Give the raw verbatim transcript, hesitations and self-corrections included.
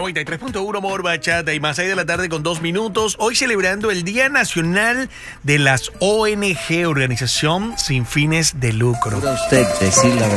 noventa y tres punto uno More Bachata y más ahí de la tarde con dos minutos. Hoy celebrando el Día Nacional de las O N G, Organización Sin Fines de Lucro. Usted decir la verdad.